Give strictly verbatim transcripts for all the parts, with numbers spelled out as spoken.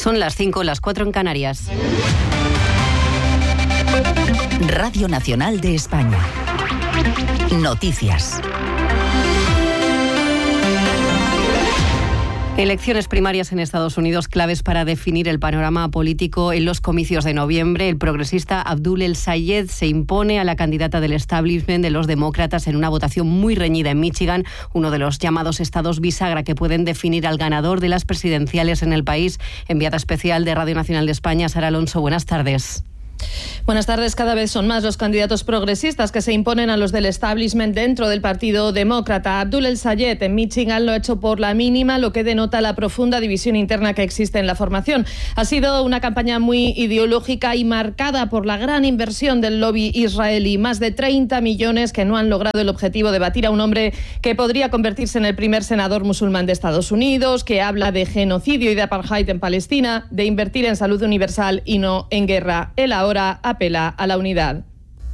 Son las cinco, las cuatro en Canarias. Radio Nacional de España. Noticias. Elecciones primarias en Estados Unidos claves para definir el panorama político en los comicios de noviembre. El progresista Abdul El-Sayed se impone a la candidata del establishment de los demócratas en una votación muy reñida en Michigan, uno de los llamados estados bisagra que pueden definir al ganador de las presidenciales en el país. Enviada especial de Radio Nacional de España, Sara Alonso, buenas tardes. Buenas tardes. Cada vez son más los candidatos progresistas que se imponen a los del establishment dentro del Partido Demócrata. Abdul El-Sayed en Michigan lo ha hecho por la mínima, lo que denota la profunda división interna que existe en la formación. Ha sido una campaña muy ideológica y marcada por la gran inversión del lobby israelí. Más de treinta millones que no han logrado el objetivo de batir a un hombre que podría convertirse en el primer senador musulmán de Estados Unidos, que habla de genocidio y de apartheid en Palestina, de invertir en salud universal y no en guerra. Él ahora apela a la unidad.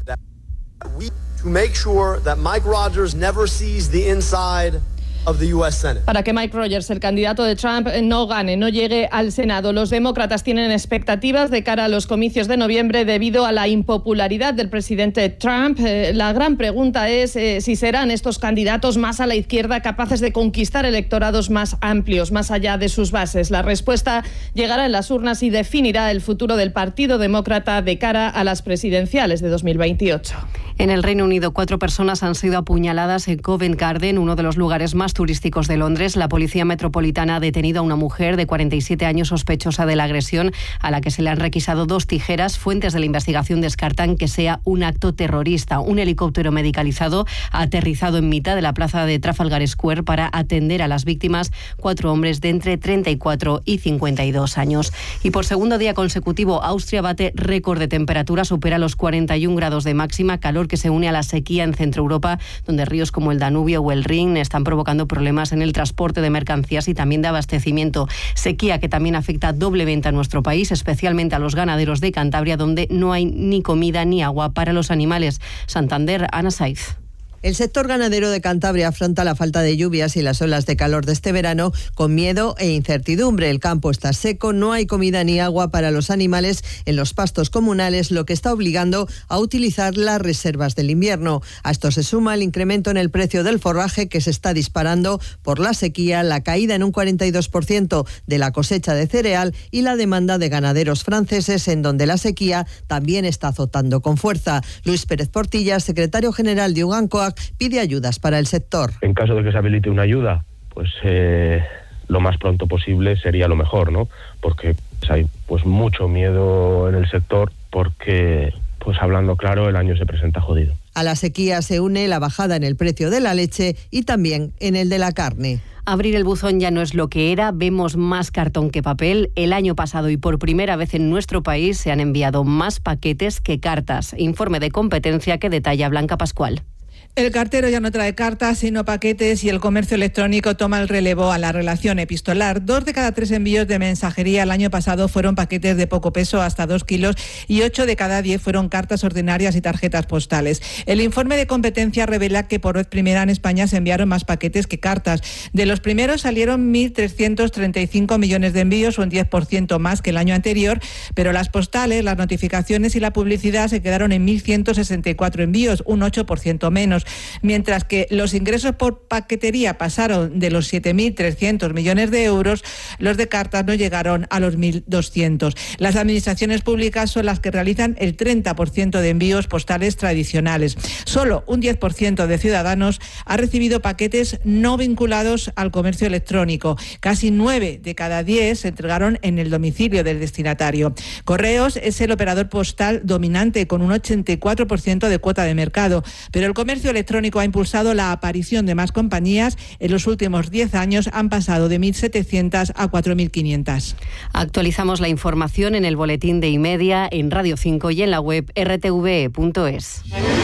Para que Mike Rogers, el candidato de Trump, no gane, no llegue al Senado. Los demócratas tienen expectativas de cara a los comicios de noviembre debido a la impopularidad del presidente Trump. Eh, la gran pregunta es eh, si serán estos candidatos más a la izquierda capaces de conquistar electorados más amplios, más allá de sus bases. La respuesta llegará en las urnas y definirá el futuro del Partido Demócrata de cara a las presidenciales de dos mil veintiocho. En el Reino Unido, cuatro personas han sido apuñaladas en Covent Garden, uno de los lugares más turísticos de Londres. La Policía Metropolitana ha detenido a una mujer de cuarenta y siete años sospechosa de la agresión, a la que se le han requisado dos tijeras. Fuentes de la investigación descartan que sea un acto terrorista. Un helicóptero medicalizado ha aterrizado en mitad de la plaza de Trafalgar Square para atender a las víctimas, cuatro hombres de entre treinta y cuatro y cincuenta y dos años. Y por segundo día consecutivo, Austria bate récord de temperatura, supera los cuarenta y un grados de máxima, calor que se une a la sequía en Centro Europa, donde ríos como el Danubio o el Rin están provocando problemas en el transporte de mercancías y también de abastecimiento. Sequía que también afecta doblemente a nuestro país, especialmente a los ganaderos de Cantabria, donde no hay ni comida ni agua para los animales. Santander, Ana Saiz. El sector ganadero de Cantabria afronta la falta de lluvias y las olas de calor de este verano con miedo e incertidumbre. El campo está seco, no hay comida ni agua para los animales en los pastos comunales, lo que está obligando a utilizar las reservas del invierno. A esto se suma el incremento en el precio del forraje, que se está disparando por la sequía, la caída en un cuarenta y dos por ciento de la cosecha de cereal y la demanda de ganaderos franceses, en donde la sequía también está azotando con fuerza. Luis Pérez Portilla, secretario general de Ugancoa, pide ayudas para el sector. En caso de que se habilite una ayuda, pues eh, lo más pronto posible sería lo mejor, ¿no? Porque pues, hay pues mucho miedo en el sector porque, pues hablando claro, el año se presenta jodido. A la sequía se une la bajada en el precio de la leche y también en el de la carne. Abrir el buzón ya no es lo que era, vemos más cartón que papel. El año pasado y por primera vez en nuestro país se han enviado más paquetes que cartas. Informe de competencia que detalla Blanca Pascual. El cartero ya no trae cartas, sino paquetes, y el comercio electrónico toma el relevo a la relación epistolar. Dos de cada tres envíos de mensajería el año pasado fueron paquetes de poco peso, hasta dos kilos, y ocho de cada diez fueron cartas ordinarias y tarjetas postales. El informe de competencia revela que por vez primera en España se enviaron más paquetes que cartas. De los primeros salieron mil trescientos treinta y cinco millones de envíos, un diez por ciento más que el año anterior, pero las postales, las notificaciones y la publicidad se quedaron en mil ciento sesenta y cuatro envíos, un ocho por ciento menos. Mientras que los ingresos por paquetería pasaron de los siete mil trescientos millones de euros, los de cartas no llegaron a los mil doscientos. Las administraciones públicas son las que realizan el treinta por ciento de envíos postales tradicionales. Solo un diez por ciento de ciudadanos ha recibido paquetes no vinculados al comercio electrónico. Casi nueve de cada diez se entregaron en el domicilio del destinatario. Correos es el operador postal dominante con un ochenta y cuatro por ciento de cuota de mercado, pero el comercio electrónico ha impulsado la aparición de más compañías. En los últimos diez años han pasado de mil setecientas a cuatro mil quinientas. Actualizamos la información en el boletín de iMedia, en Radio cinco y en la web r t v e punto es.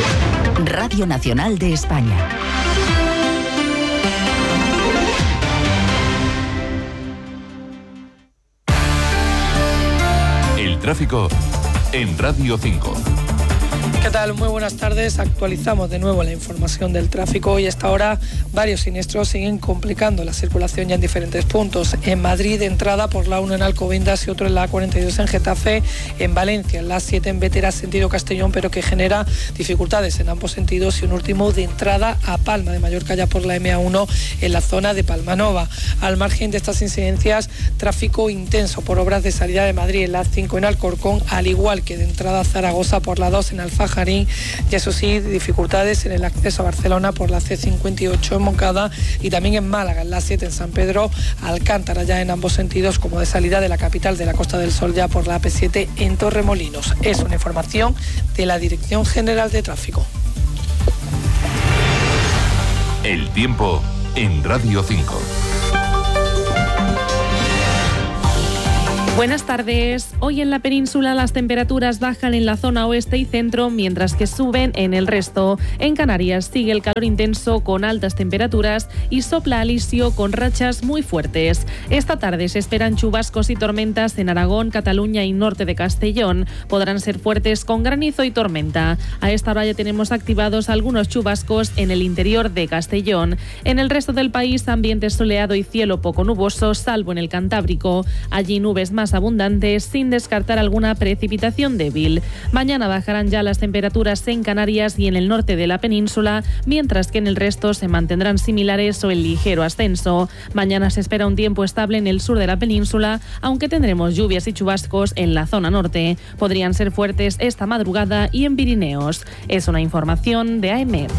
Radio Nacional de España. El tráfico en Radio cinco. ¿Qué tal? Muy buenas tardes. Actualizamos de nuevo la información del tráfico y hasta ahora varios siniestros siguen complicando la circulación ya en diferentes puntos. En Madrid, entrada por la uno en Alcobendas y otro en la A cuarenta y dos en Getafe. En Valencia, en la A siete en Bétera, sentido Castellón, pero que genera dificultades en ambos sentidos. Y un último de entrada a Palma de Mallorca, ya por la eme a uno en la zona de Palmanova. Al margen de estas incidencias, tráfico intenso por obras de salida de Madrid en la A cinco en Alcorcón, al igual que de entrada a Zaragoza por la dos en Alfajarín. Y eso sí, dificultades en el acceso a Barcelona por la ce cincuenta y ocho en Moncada y también en Málaga, en la A siete en San Pedro, Alcántara ya en ambos sentidos, como de salida de la capital de la Costa del Sol ya por la A P siete en Torremolinos. Es una información de la Dirección General de Tráfico. El tiempo en Radio cinco. Buenas tardes. Hoy en la península las temperaturas bajan en la zona oeste y centro, mientras que suben en el resto. En Canarias sigue el calor intenso con altas temperaturas y sopla alisio con rachas muy fuertes. Esta tarde se esperan chubascos y tormentas en Aragón, Cataluña y norte de Castellón. Podrán ser fuertes con granizo y tormenta. A esta hora ya tenemos activados algunos chubascos en el interior de Castellón. En el resto del país, ambiente soleado y cielo poco nuboso, salvo en el Cantábrico. Allí nubes más abundantes, sin descartar alguna precipitación débil. Mañana bajarán ya las temperaturas en Canarias y en el norte de la península, mientras que en el resto se mantendrán similares o en ligero ascenso. Mañana se espera un tiempo estable en el sur de la península, aunque tendremos lluvias y chubascos en la zona norte. Podrían ser fuertes esta madrugada y en Pirineos. Es una información de A E M E.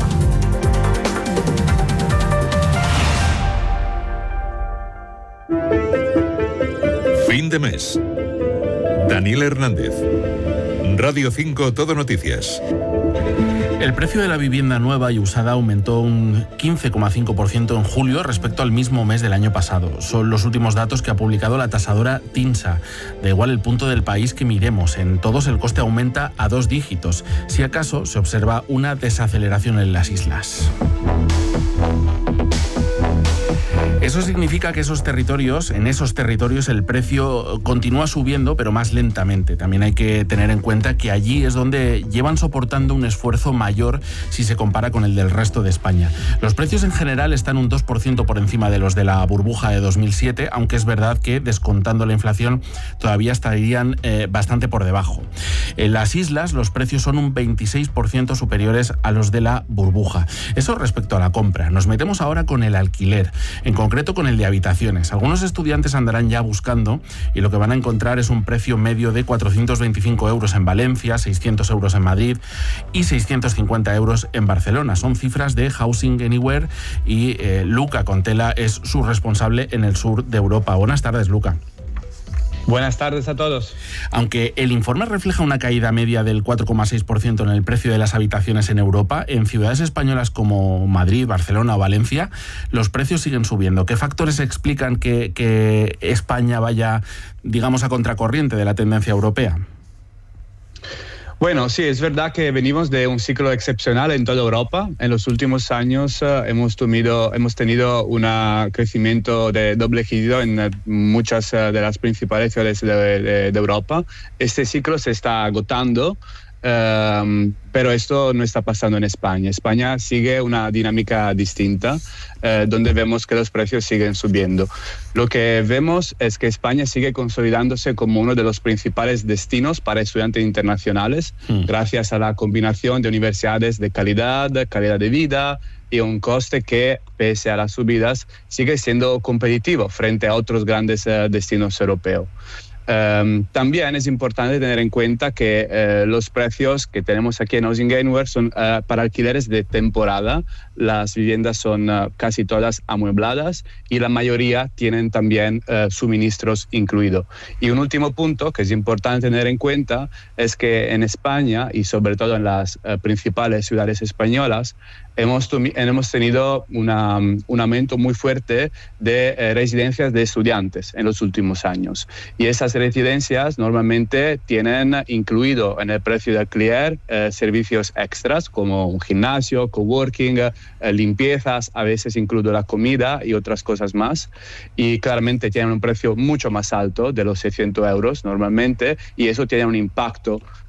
Fin de mes. Daniel Hernández. Radio cinco Todo Noticias. El precio de la vivienda nueva y usada aumentó un quince coma cinco por ciento en julio respecto al mismo mes del año pasado. Son los últimos datos que ha publicado la tasadora TINSA. Da igual el punto del país que miremos, en todos el coste aumenta a dos dígitos. Si acaso se observa una desaceleración en las islas. Eso significa que esos territorios, en esos territorios el precio continúa subiendo, pero más lentamente. También hay que tener en cuenta que allí es donde llevan soportando un esfuerzo mayor si se compara con el del resto de España. Los precios en general están un dos por ciento por encima de los de la burbuja de dos mil siete, aunque es verdad que, descontando la inflación, todavía estarían eh, bastante por debajo. En las islas los precios son un veintiséis por ciento superiores a los de la burbuja. Eso respecto a la compra. Nos metemos ahora con el alquiler, en concreto con el de habitaciones. Algunos estudiantes andarán ya buscando y lo que van a encontrar es un precio medio de cuatrocientos veinticinco euros en Valencia, seiscientos euros en Madrid y seiscientos cincuenta euros en Barcelona. Son cifras de Housing Anywhere y eh, Luca Contela es su responsable en el sur de Europa. Buenas tardes, Luca. Buenas tardes a todos. Aunque el informe refleja una caída media del cuatro coma seis por ciento en el precio de las habitaciones en Europa, en ciudades españolas como Madrid, Barcelona o Valencia, los precios siguen subiendo. ¿Qué factores explican que, que España vaya, digamos, a contracorriente de la tendencia europea? Bueno, sí, es verdad que venimos de un ciclo excepcional en toda Europa. En los últimos años uh, hemos, tenido, hemos tenido un crecimiento de doble dígito en uh, muchas uh, de las principales ciudades de, de, de Europa. Este ciclo se está agotando. Um, pero esto no está pasando en España. España sigue una dinámica distinta, eh, donde vemos que los precios siguen subiendo. Lo que vemos es que España sigue consolidándose como uno de los principales destinos para estudiantes internacionales, mm. gracias a la combinación de universidades de calidad, calidad de vida y un coste que, pese a las subidas, sigue siendo competitivo frente a otros grandes uh, destinos europeos. Um, también es importante tener en cuenta que uh, los precios que tenemos aquí en Housing Anywhere son uh, para alquileres de temporada. Las viviendas son uh, casi todas amuebladas y la mayoría tienen también uh, suministros incluidos. Y un último punto que es importante tener en cuenta es que en España y sobre todo en las uh, principales ciudades españolas Hemos, hemos tenido una, un aumento muy fuerte de eh, residencias de estudiantes en los últimos años. Y esas residencias normalmente tienen incluido en el precio de alquiler eh, servicios extras como un gimnasio, coworking, eh, limpiezas, a veces incluso la comida y otras cosas más. Y claramente tienen un precio mucho más alto de los seiscientos euros normalmente, y eso tiene un impacto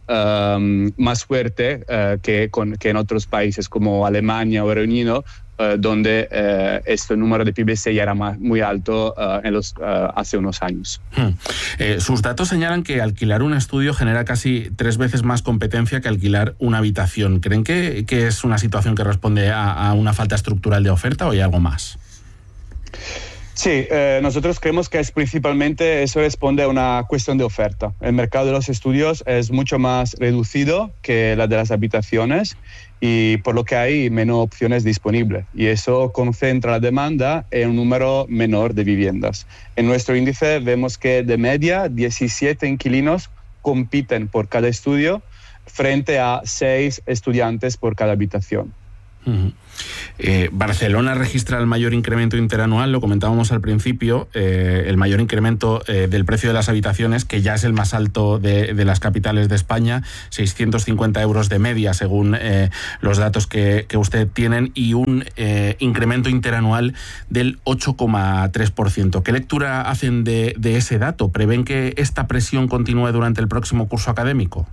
um, más fuerte uh, que, con, que en otros países como Alemania o Reino Unido, Uh, donde uh, este número de P B C ya era más, muy alto uh, en los, uh, hace unos años. Hmm. Eh, sus datos señalan que alquilar un estudio genera casi tres veces más competencia que alquilar una habitación. ¿Creen que, que es una situación que responde a, a una falta estructural de oferta o hay algo más? Sí, eh, nosotros creemos que es principalmente eso responde a una cuestión de oferta. El mercado de los estudios es mucho más reducido que la de las habitaciones y por lo que hay menos opciones disponibles y eso concentra la demanda en un número menor de viviendas. En nuestro índice vemos que de media diecisiete inquilinos compiten por cada estudio frente a seis estudiantes por cada habitación. Uh-huh. Eh, Barcelona registra el mayor incremento interanual, lo comentábamos al principio, eh, el mayor incremento eh, del precio de las habitaciones, que ya es el más alto de, de las capitales de España, seiscientos cincuenta euros de media según eh, los datos que, que usted tienen, y un eh, incremento interanual del ocho coma tres por ciento. ¿Qué lectura hacen de, de ese dato? ¿Prevén que esta presión continúe durante el próximo curso académico?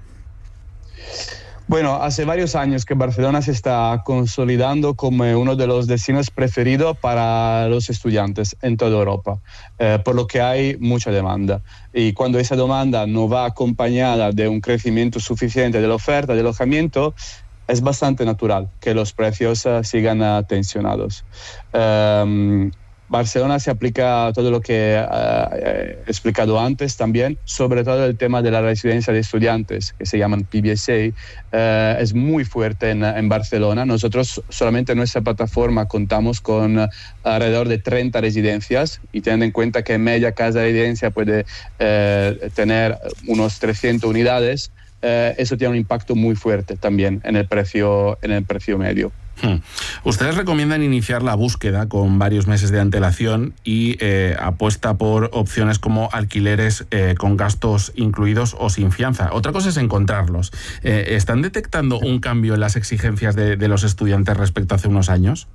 Bueno, hace varios años que Barcelona se está consolidando como uno de los destinos preferidos para los estudiantes en toda Europa, eh, por lo que hay mucha demanda. Y cuando esa demanda no va acompañada de un crecimiento suficiente de la oferta de alojamiento, es bastante natural que los precios uh, sigan uh, tensionados. Um, Barcelona se aplica todo lo que uh, he explicado antes también, sobre todo el tema de la residencia de estudiantes, que se llaman P B S A, uh, es muy fuerte en, en Barcelona. Nosotros solamente en nuestra plataforma contamos con uh, alrededor de treinta residencias y teniendo en cuenta que media casa de residencia puede uh, tener unos trescientas unidades, uh, eso tiene un impacto muy fuerte también en el precio, en el precio medio. Hmm. Ustedes recomiendan iniciar la búsqueda con varios meses de antelación y eh, apuesta por opciones como alquileres eh, con gastos incluidos o sin fianza. Otra cosa es encontrarlos. Eh, ¿Están detectando un cambio en las exigencias de, de los estudiantes respecto a hace unos años?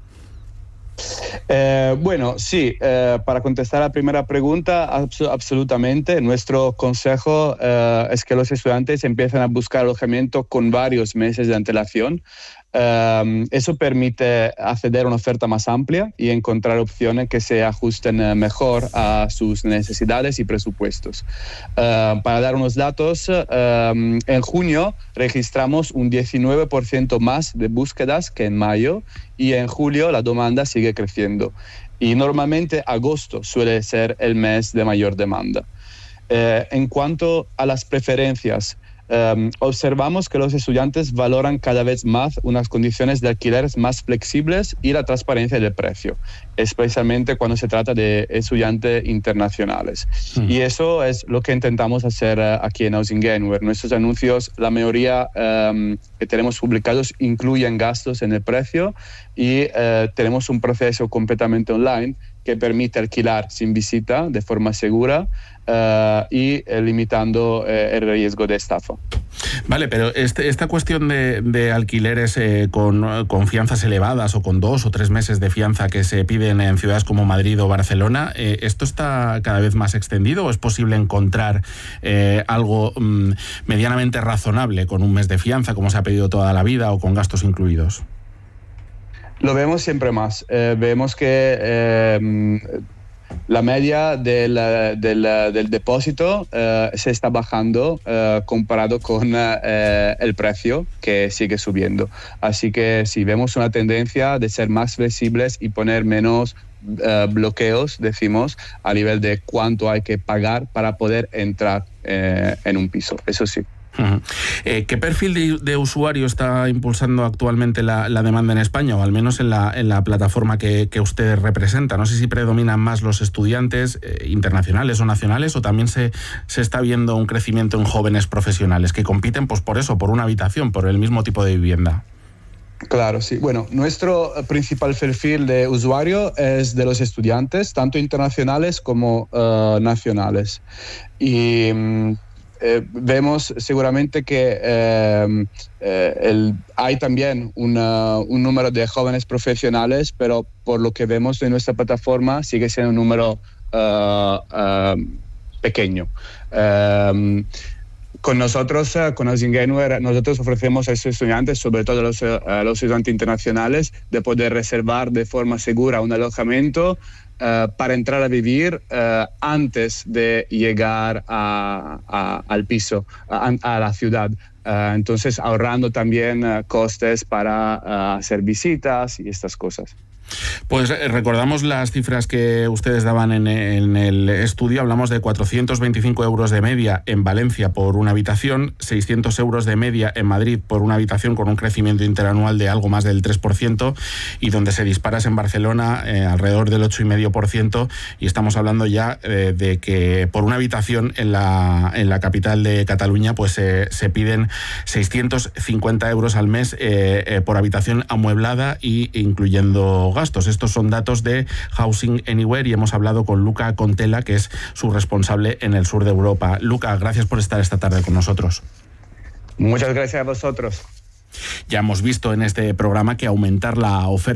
Eh, bueno, sí, eh, para contestar a la primera pregunta, abs- absolutamente. Nuestro consejo eh, es que los estudiantes empiecen a buscar alojamiento con varios meses de antelación. Um, eso permite acceder a una oferta más amplia y encontrar opciones que se ajusten uh, mejor a sus necesidades y presupuestos. Uh, para dar unos datos, um, en junio registramos un diecinueve por ciento más de búsquedas que en mayo y en julio la demanda sigue creciendo. Y normalmente agosto suele ser el mes de mayor demanda. Uh, en cuanto a las preferencias, Um, observamos que los estudiantes valoran cada vez más unas condiciones de alquileres más flexibles y la transparencia del precio, especialmente cuando se trata de estudiantes internacionales. Mm. Y eso es lo que intentamos hacer uh, aquí en Housing Anywhere. Nuestros anuncios, la mayoría um, que tenemos publicados, incluyen gastos en el precio y uh, tenemos un proceso completamente online que permite alquilar sin visita de forma segura uh, y eh, limitando eh, el riesgo de estafa. Vale, pero este, esta cuestión de, de alquileres eh, con, con fianzas elevadas o con dos o tres meses de fianza que se piden en ciudades como Madrid o Barcelona, eh, ¿esto está cada vez más extendido o es posible encontrar eh, algo mm, medianamente razonable con un mes de fianza, como se ha pedido toda la vida, o con gastos incluidos? Lo vemos siempre más. Eh, vemos que eh, la media del, del, del depósito eh, se está bajando eh, comparado con eh, el precio, que sigue subiendo. Así que sí, vemos una tendencia de ser más flexibles y poner menos eh, bloqueos, decimos, a nivel de cuánto hay que pagar para poder entrar eh, en un piso. Eso sí. Uh-huh. Eh, ¿Qué perfil de, de usuario está impulsando actualmente la, la demanda en España, o al menos en la, en la plataforma que, que usted representa? No sé si predominan más los estudiantes eh, internacionales o nacionales, o también se, se está viendo un crecimiento en jóvenes profesionales que compiten pues por eso, por una habitación, por el mismo tipo de vivienda. Claro, sí. Bueno, nuestro principal perfil de usuario es de los estudiantes, tanto internacionales como uh, nacionales. Y um, Eh, vemos seguramente que eh, eh, el, hay también una, un número de jóvenes profesionales, pero por lo que vemos en nuestra plataforma sigue siendo un número uh, uh, pequeño. Um, Con nosotros, uh, con Housing nosotros ofrecemos a estos estudiantes, sobre todo a los, uh, los estudiantes internacionales, de poder reservar de forma segura un alojamiento Uh, para entrar a vivir uh, antes de llegar a, a, al piso, a, a la ciudad. Uh, entonces, ahorrando también uh, costes para uh, hacer visitas y estas cosas. Pues recordamos las cifras que ustedes daban en, en el estudio. Hablamos de cuatrocientos veinticinco euros de media en Valencia por una habitación, seiscientos euros de media en Madrid por una habitación con un crecimiento interanual de algo más del tres por ciento, y donde se dispara es en Barcelona eh, alrededor del ocho coma cinco por ciento, y estamos hablando ya eh, de que por una habitación en la, en la capital de Cataluña pues eh, se piden seiscientos cincuenta euros al mes eh, eh, por habitación amueblada y incluyendo gastos. Estos son datos de Housing Anywhere y hemos hablado con Luca Contela, que es su responsable en el sur de Europa. Luca, gracias por estar esta tarde con nosotros. Muchas gracias a vosotros. Ya hemos visto en este programa que aumentar la oferta